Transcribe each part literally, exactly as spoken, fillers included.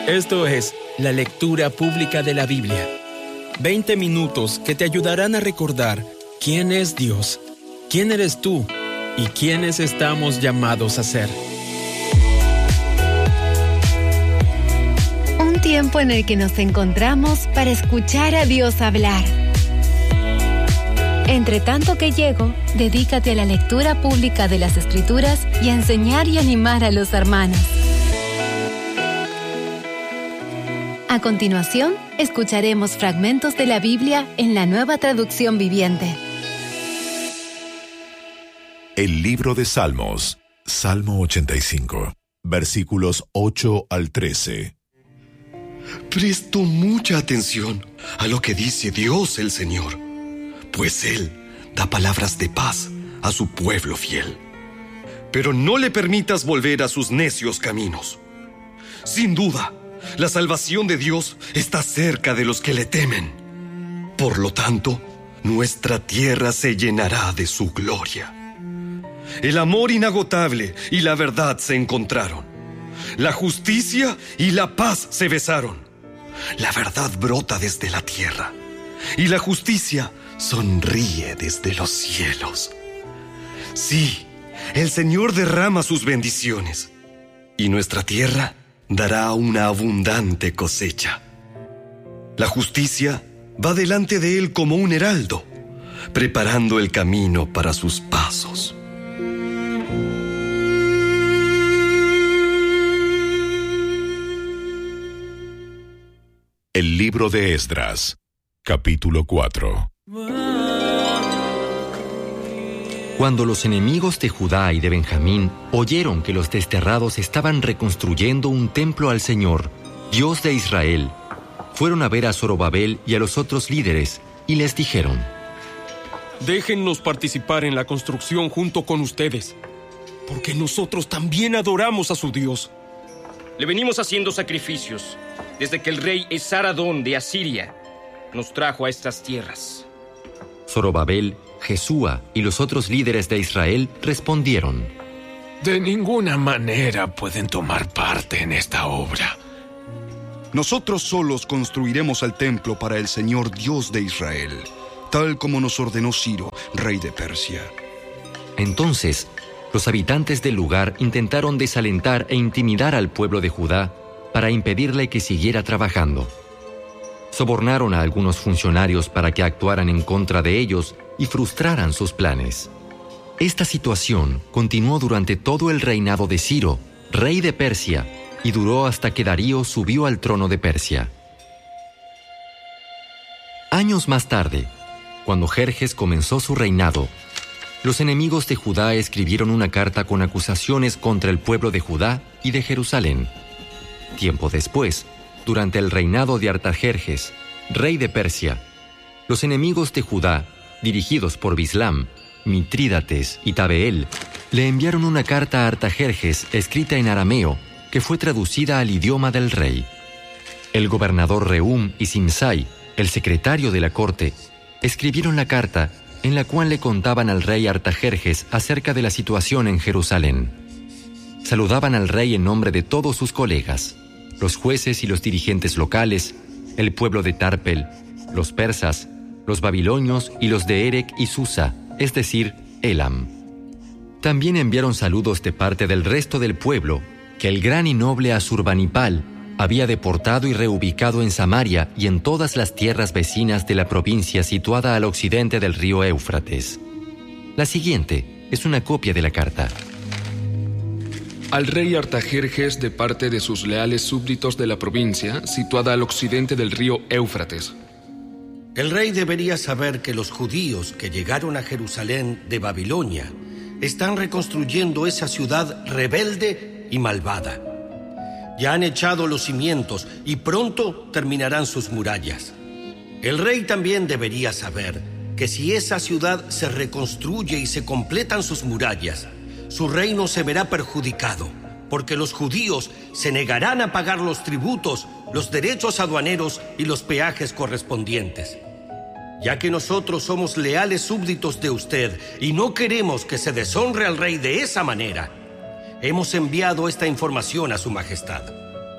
Esto es la lectura pública de la Biblia. veinte minutos que te ayudarán a recordar quién es Dios, quién eres tú y quiénes estamos llamados a ser. Un tiempo en el que nos encontramos para escuchar a Dios hablar. Entre tanto que llego, dedícate a la lectura pública de las Escrituras y a enseñar y animar a los hermanos. A continuación, escucharemos fragmentos de la Biblia en la Nueva Traducción Viviente. El libro de Salmos, Salmo ochenta y cinco, versículos ocho al trece. Presto mucha atención a lo que dice Dios el Señor, pues Él da palabras de paz a su pueblo fiel. Pero no le permitas volver a sus necios caminos. Sin duda, la salvación de Dios está cerca de los que le temen. Por lo tanto, nuestra tierra se llenará de su gloria. El amor inagotable y la verdad se encontraron. La justicia y la paz se besaron. La verdad brota desde la tierra y la justicia sonríe desde los cielos. Sí, el Señor derrama sus bendiciones y nuestra tierra dará una abundante cosecha. La justicia va delante de él como un heraldo, preparando el camino para sus pasos. El libro de Esdras, capítulo cuatro. Cuando los enemigos de Judá y de Benjamín oyeron que los desterrados estaban reconstruyendo un templo al Señor, Dios de Israel, fueron a ver a Zorobabel y a los otros líderes y les dijeron: Déjennos participar en la construcción junto con ustedes, porque nosotros también adoramos a su Dios. Le venimos haciendo sacrificios desde que el rey Esaradón de Asiria nos trajo a estas tierras. Zorobabel, Jesúa y los otros líderes de Israel respondieron: De ninguna manera pueden tomar parte en esta obra. Nosotros solos construiremos el templo para el Señor Dios de Israel, tal como nos ordenó Ciro, rey de Persia. Entonces, los habitantes del lugar intentaron desalentar e intimidar al pueblo de Judá para impedirle que siguiera trabajando. Sobornaron a algunos funcionarios para que actuaran en contra de ellos y frustraran sus planes. Esta situación continuó durante todo el reinado de Ciro, rey de Persia, y duró hasta que Darío subió al trono de Persia. Años más tarde, cuando Jerjes comenzó su reinado, los enemigos de Judá escribieron una carta con acusaciones contra el pueblo de Judá y de Jerusalén. Tiempo después, durante el reinado de Artajerjes, rey de Persia, los enemigos de Judá, dirigidos por Bislam, Mitrídates y Tabeel, le enviaron una carta a Artajerjes escrita en arameo que fue traducida al idioma del rey. El gobernador Rehum y Simsai, el secretario de la corte, escribieron la carta en la cual le contaban al rey Artajerjes acerca de la situación en Jerusalén. Saludaban al rey en nombre de todos sus colegas, los jueces y los dirigentes locales, el pueblo de Tarpel, los persas, los babilonios y los de Erec y Susa, es decir, Elam. También enviaron saludos de parte del resto del pueblo que el gran y noble Asurbanipal había deportado y reubicado en Samaria y en todas las tierras vecinas de la provincia situada al occidente del río Éufrates. La siguiente es una copia de la carta. Al rey Artajerjes de parte de sus leales súbditos de la provincia, situada al occidente del río Éufrates. El rey debería saber que los judíos que llegaron a Jerusalén de Babilonia están reconstruyendo esa ciudad rebelde y malvada. Ya han echado los cimientos y pronto terminarán sus murallas. El rey también debería saber que si esa ciudad se reconstruye y se completan sus murallas, su reino se verá perjudicado, porque los judíos se negarán a pagar los tributos, los derechos aduaneros y los peajes correspondientes. Ya que nosotros somos leales súbditos de usted y no queremos que se deshonre al rey de esa manera, hemos enviado esta información a su majestad.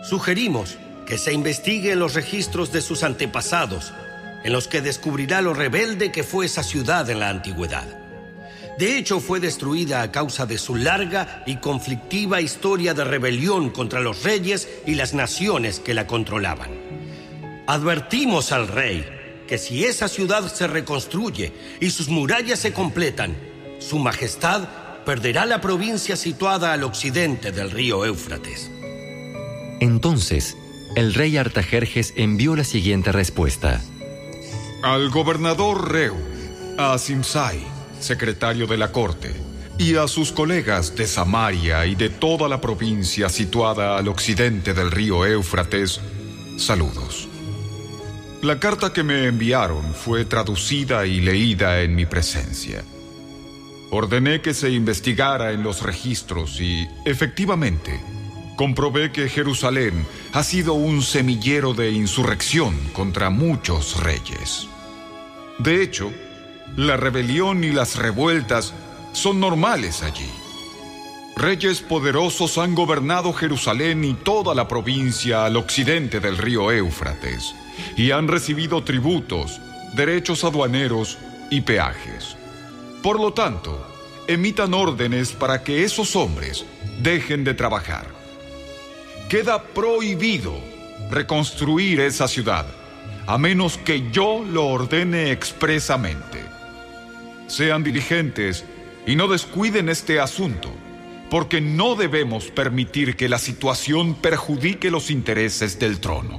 Sugerimos que se investigue en los registros de sus antepasados, en los que descubrirá lo rebelde que fue esa ciudad en la antigüedad. De hecho, fue destruida a causa de su larga y conflictiva historia de rebelión contra los reyes y las naciones que la controlaban. Advertimos al rey que si esa ciudad se reconstruye y sus murallas se completan, su majestad perderá la provincia situada al occidente del río Éufrates. Entonces, el rey Artajerjes envió la siguiente respuesta. Al gobernador Reu, a Simsai, secretario de la corte, y a sus colegas de Samaria y de toda la provincia situada al occidente del río Éufrates, saludos. La carta que me enviaron fue traducida y leída en mi presencia. Ordené que se investigara en los registros y, efectivamente, comprobé que Jerusalén ha sido un semillero de insurrección contra muchos reyes. De hecho, la rebelión y las revueltas son normales allí. Reyes poderosos han gobernado Jerusalén y toda la provincia al occidente del río Éufrates, y han recibido tributos, derechos aduaneros y peajes. Por lo tanto, emitan órdenes para que esos hombres dejen de trabajar. Queda prohibido reconstruir esa ciudad, a menos que yo lo ordene expresamente. Sean diligentes y no descuiden este asunto, porque no debemos permitir que la situación perjudique los intereses del trono.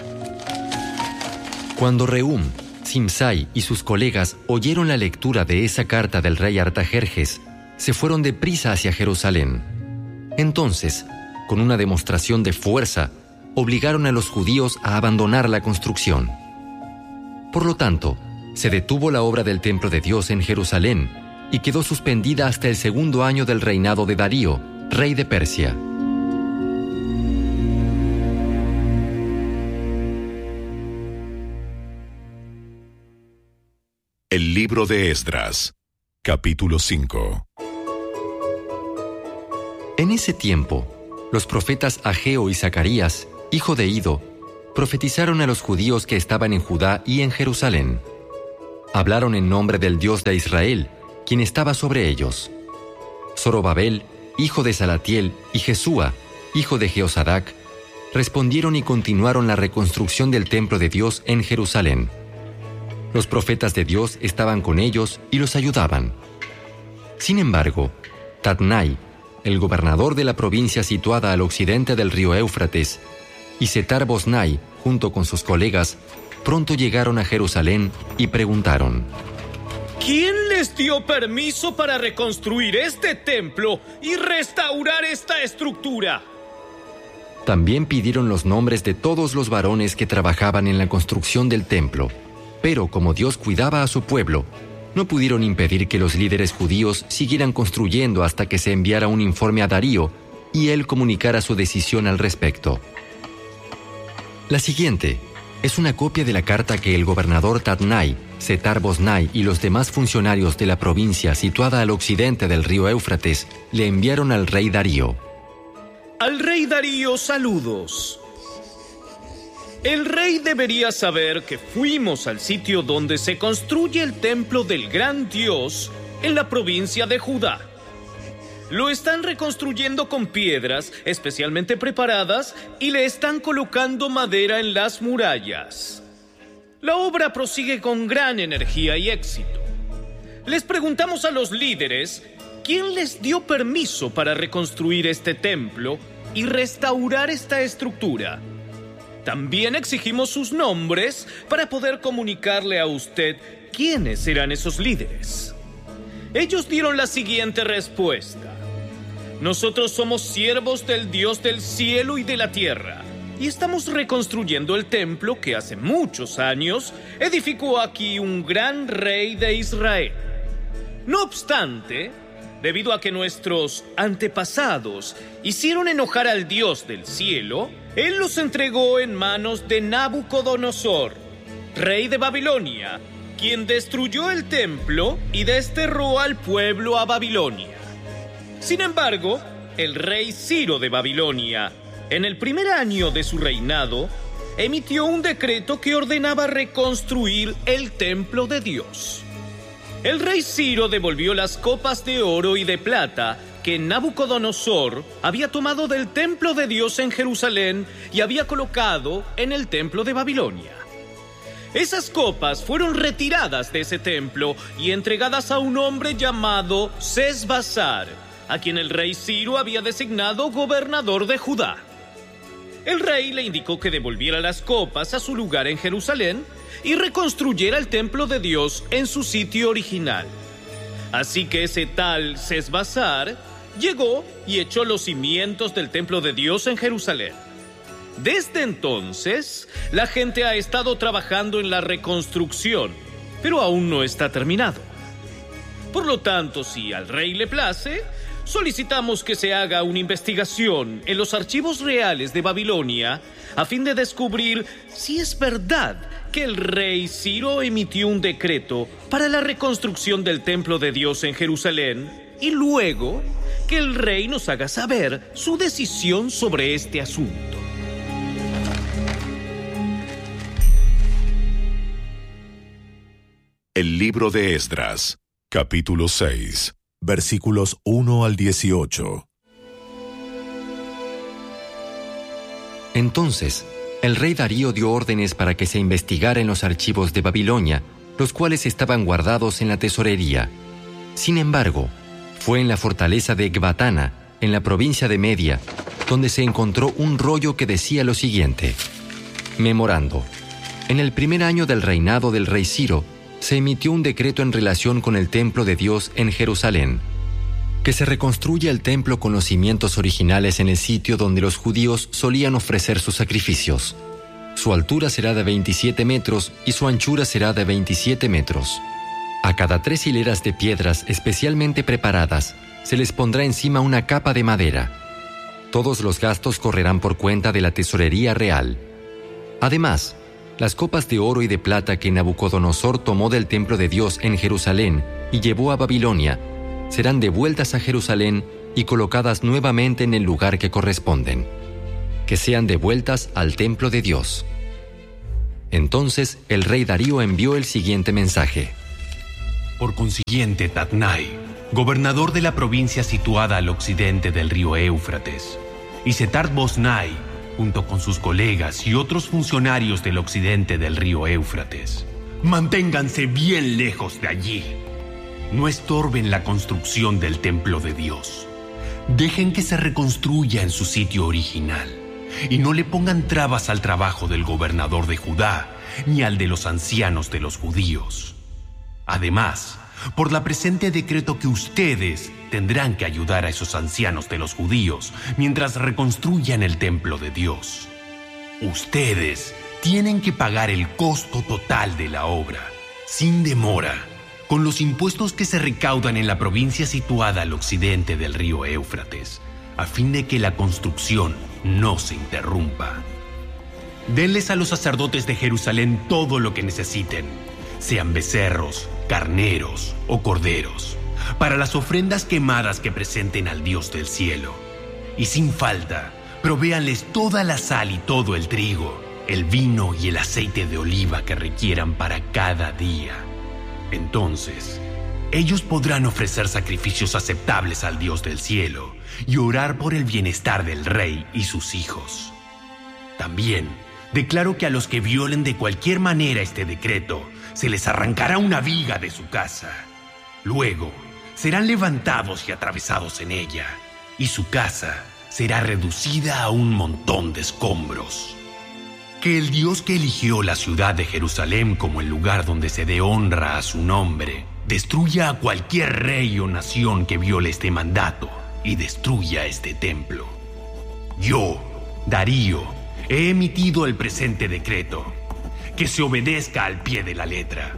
Cuando Rehum, Simsai y sus colegas oyeron la lectura de esa carta del rey Artajerjes, se fueron deprisa hacia Jerusalén. Entonces, con una demostración de fuerza, obligaron a los judíos a abandonar la construcción. Por lo tanto, se detuvo la obra del templo de Dios en Jerusalén y quedó suspendida hasta el segundo año del reinado de Darío, rey de Persia. El libro de Esdras, capítulo cinco. En ese tiempo, los profetas Ageo y Zacarías, hijo de Ido, profetizaron a los judíos que estaban en Judá y en Jerusalén. Hablaron en nombre del Dios de Israel, quien estaba sobre ellos. Zorobabel, hijo de Salatiel, y Jesúa, hijo de Jeosadac, respondieron y continuaron la reconstrucción del templo de Dios en Jerusalén. Los profetas de Dios estaban con ellos y los ayudaban. Sin embargo, Tatnai, el gobernador de la provincia situada al occidente del río Éufrates, y Setar-Boznai, junto con sus colegas, pronto llegaron a Jerusalén y preguntaron: ¿quién les dio permiso para reconstruir este templo y restaurar esta estructura? También pidieron los nombres de todos los varones que trabajaban en la construcción del templo, pero como Dios cuidaba a su pueblo, no pudieron impedir que los líderes judíos siguieran construyendo hasta que se enviara un informe a Darío y él comunicara su decisión al respecto. La siguiente es una copia de la carta que el gobernador Tatnai, Setar-Boznai y los demás funcionarios de la provincia situada al occidente del río Éufrates le enviaron al rey Darío. Al rey Darío, saludos. El rey debería saber que fuimos al sitio donde se construye el templo del gran Dios en la provincia de Judá. Lo están reconstruyendo con piedras especialmente preparadas y le están colocando madera en las murallas. La obra prosigue con gran energía y éxito. Les preguntamos a los líderes quién les dio permiso para reconstruir este templo y restaurar esta estructura. También exigimos sus nombres para poder comunicarle a usted quiénes serán esos líderes. Ellos dieron la siguiente respuesta: nosotros somos siervos del Dios del cielo y de la tierra, y estamos reconstruyendo el templo que hace muchos años edificó aquí un gran rey de Israel. No obstante, debido a que nuestros antepasados hicieron enojar al Dios del cielo, Él los entregó en manos de Nabucodonosor, rey de Babilonia, quien destruyó el templo y desterró al pueblo a Babilonia. Sin embargo, el rey Ciro de Babilonia, en el primer año de su reinado, emitió un decreto que ordenaba reconstruir el templo de Dios. El rey Ciro devolvió las copas de oro y de plata que Nabucodonosor había tomado del templo de Dios en Jerusalén y había colocado en el templo de Babilonia. Esas copas fueron retiradas de ese templo y entregadas a un hombre llamado Sesbazar, a quien el rey Ciro había designado gobernador de Judá. El rey le indicó que devolviera las copas a su lugar en Jerusalén y reconstruyera el templo de Dios en su sitio original. Así que ese tal Sesbazar llegó y echó los cimientos del templo de Dios en Jerusalén. Desde entonces, la gente ha estado trabajando en la reconstrucción, pero aún no está terminado. Por lo tanto, si al rey le place, solicitamos que se haga una investigación en los archivos reales de Babilonia a fin de descubrir si es verdad que el rey Ciro emitió un decreto para la reconstrucción del templo de Dios en Jerusalén y luego que el rey nos haga saber su decisión sobre este asunto. El libro de Esdras, capítulo seis, versículos uno al dieciocho. Entonces, el rey Darío dio órdenes para que se investigara en los archivos de Babilonia, los cuales estaban guardados en la tesorería. Sin embargo, fue en la fortaleza de Ecbatana, en la provincia de Media, donde se encontró un rollo que decía lo siguiente: Memorando. En el primer año del reinado del rey Ciro, se emitió un decreto en relación con el templo de Dios en Jerusalén, que se reconstruya el templo con los cimientos originales en el sitio donde los judíos solían ofrecer sus sacrificios. Su altura será de veintisiete metros y su anchura será de veintisiete metros. A cada tres hileras de piedras especialmente preparadas se les pondrá encima una capa de madera. Todos los gastos correrán por cuenta de la tesorería real. Además, las copas de oro y de plata que Nabucodonosor tomó del templo de Dios en Jerusalén y llevó a Babilonia serán devueltas a Jerusalén y colocadas nuevamente en el lugar que corresponden. Que sean devueltas al templo de Dios. Entonces el rey Darío envió el siguiente mensaje. Por consiguiente, Tatnai, gobernador de la provincia situada al occidente del río Éufrates, y Setar-Boznai, junto con sus colegas y otros funcionarios del occidente del río Éufrates, manténganse bien lejos de allí. No estorben la construcción del templo de Dios. Dejen que se reconstruya en su sitio original y no le pongan trabas al trabajo del gobernador de Judá ni al de los ancianos de los judíos. Además, por la presente decreto que ustedes tendrán que ayudar a esos ancianos de los judíos mientras reconstruyan el templo de Dios. Ustedes tienen que pagar el costo total de la obra, sin demora, con los impuestos que se recaudan en la provincia situada al occidente del río Éufrates, a fin de que la construcción no se interrumpa. Denles a los sacerdotes de Jerusalén todo lo que necesiten, sean becerros, carneros o corderos, para las ofrendas quemadas que presenten al Dios del cielo. Y sin falta, provéanles toda la sal y todo el trigo, el vino y el aceite de oliva que requieran para cada día. Entonces, ellos podrán ofrecer sacrificios aceptables al Dios del cielo y orar por el bienestar del rey y sus hijos. También declaro que a los que violen de cualquier manera este decreto, se les arrancará una viga de su casa. Luego, serán levantados y atravesados en ella, y su casa será reducida a un montón de escombros. Que el Dios que eligió la ciudad de Jerusalén como el lugar donde se dé honra a su nombre, destruya a cualquier rey o nación que viole este mandato y destruya este templo. Yo, Darío, he emitido el presente decreto. Que se obedezca al pie de la letra.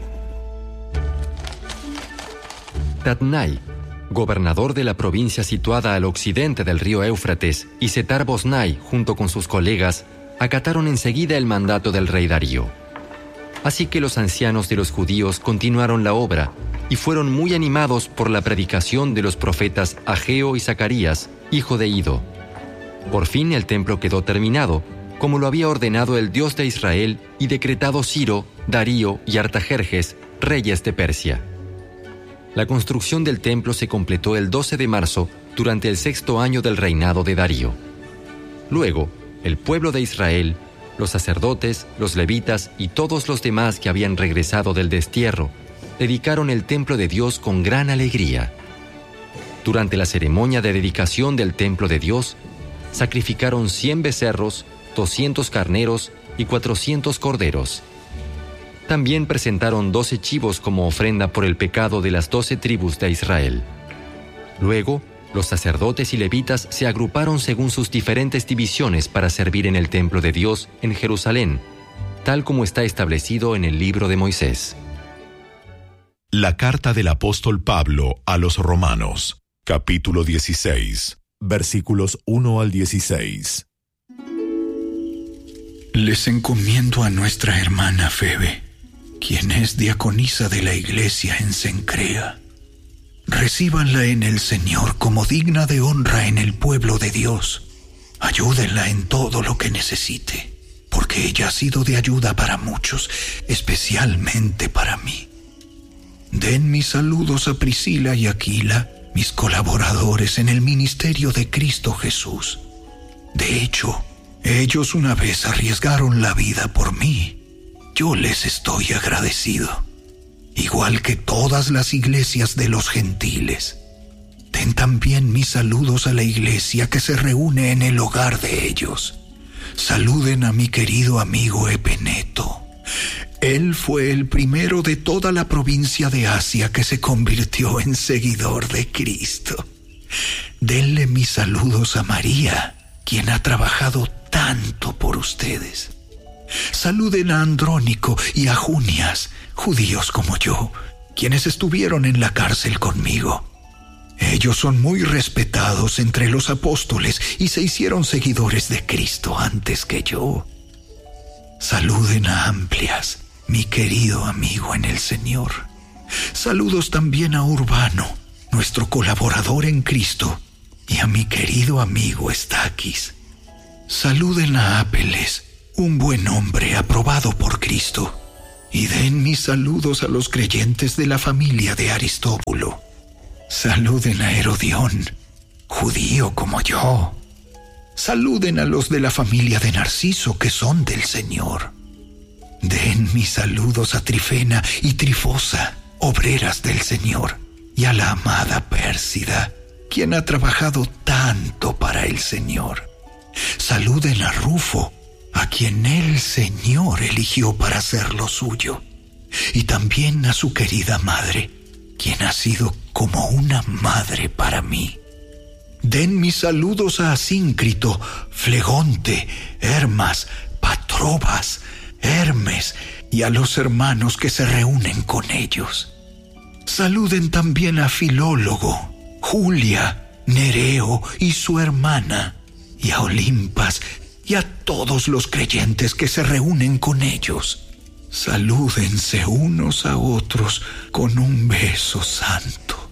Tatnai, gobernador de la provincia situada al occidente del río Éufrates, y Setar-Boznai, junto con sus colegas, acataron enseguida el mandato del rey Darío. Así que los ancianos de los judíos continuaron la obra y fueron muy animados por la predicación de los profetas Ageo y Zacarías, hijo de Ido. Por fin el templo quedó terminado, como lo había ordenado el Dios de Israel y decretado Ciro, Darío y Artajerjes, reyes de Persia. La construcción del templo se completó el doce de marzo durante el sexto año del reinado de Darío. Luego, el pueblo de Israel, los sacerdotes, los levitas y todos los demás que habían regresado del destierro, dedicaron el templo de Dios con gran alegría. Durante la ceremonia de dedicación del templo de Dios, sacrificaron cien becerros, doscientos carneros y cuatrocientos corderos. También presentaron doce chivos como ofrenda por el pecado de las doce tribus de Israel. Luego, los sacerdotes y levitas se agruparon según sus diferentes divisiones para servir en el templo de Dios en Jerusalén, tal como está establecido en el libro de Moisés. La carta del apóstol Pablo a los Romanos, capítulo dieciséis, versículos uno al dieciséis. Les encomiendo a nuestra hermana Febe, quien es diaconisa de la iglesia en Cencrea. Recíbanla en el Señor como digna de honra en el pueblo de Dios. Ayúdenla en todo lo que necesite, porque ella ha sido de ayuda para muchos, especialmente para mí. Den mis saludos a Priscila y Aquila, mis colaboradores en el ministerio de Cristo Jesús. De hecho, ellos una vez arriesgaron la vida por mí. Yo les estoy agradecido, igual que todas las iglesias de los gentiles. Den también mis saludos a la iglesia que se reúne en el hogar de ellos. Saluden a mi querido amigo Epeneto. Él fue el primero de toda la provincia de Asia que se convirtió en seguidor de Cristo. Denle mis saludos a María, quien ha trabajado tanto por ustedes. Saluden a Andrónico y a Junias, judíos como yo, quienes estuvieron en la cárcel conmigo. Ellos son muy respetados entre los apóstoles y se hicieron seguidores de Cristo antes que yo. Saluden a Amplias, mi querido amigo en el Señor. Saludos también a Urbano, nuestro colaborador en Cristo, y a mi querido amigo Estaquis. Saluden a Apeles, un buen hombre aprobado por Cristo, y den mis saludos a los creyentes de la familia de Aristóbulo. Saluden a Herodión, judío como yo. Saluden a los de la familia de Narciso, que son del Señor. Den mis saludos a Trifena y Trifosa, obreras del Señor, y a la amada Pérsida, quien ha trabajado tanto para el Señor. Saluden a Rufo, a quien el Señor eligió para hacer lo suyo, y también a su querida madre, quien ha sido como una madre para mí. Den mis saludos a Asíncrito, Flegonte, Hermas, Patrobas, Hermes y a los hermanos que se reúnen con ellos. Saluden también a Filólogo, Julia, Nereo y su hermana, y a Olimpas y a todos los creyentes que se reúnen con ellos. Salúdense unos a otros con un beso santo.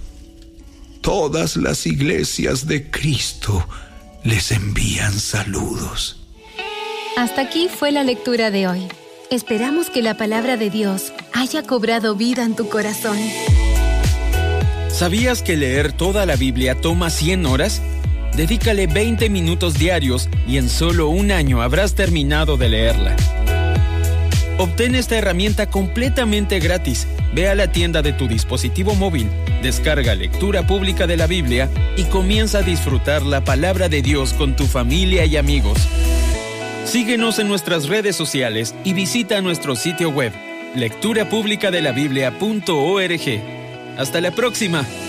Todas las iglesias de Cristo les envían saludos. Hasta aquí fue la lectura de hoy. Esperamos que la palabra de Dios haya cobrado vida en tu corazón. ¿Sabías que leer toda la Biblia toma cien horas? Dedícale veinte minutos diarios y en solo un año habrás terminado de leerla. Obtén esta herramienta completamente gratis. Ve a la tienda de tu dispositivo móvil, descarga Lectura Pública de la Biblia y comienza a disfrutar la palabra de Dios con tu familia y amigos. Síguenos en nuestras redes sociales y visita nuestro sitio web, lectura pública de la biblia punto org. Hasta la próxima.